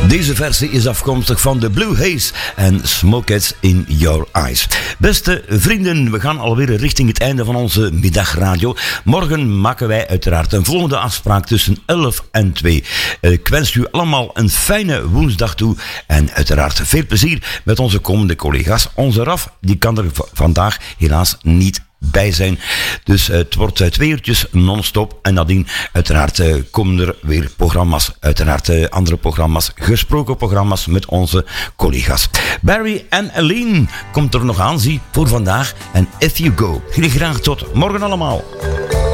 Deze versie is afkomstig van de Blue Haze en Smoke It in Your Eyes. Beste vrienden, we gaan alweer richting het einde van onze middagradio. Morgen maken wij uiteraard een volgende afspraak tussen 11 en 2. Ik wens u allemaal een fijne woensdag toe en uiteraard veel plezier met onze komende collega's. Onze Raf, die kan er vandaag helaas niet bij zijn. Dus het wordt 2 uurtjes non-stop. En nadien uiteraard komen er weer programma's. Uiteraard andere programma's. Gesproken programma's met onze collega's. Barry en Aline komt er nog aan, zie, voor vandaag. En If You Go. Jullie graag tot morgen allemaal.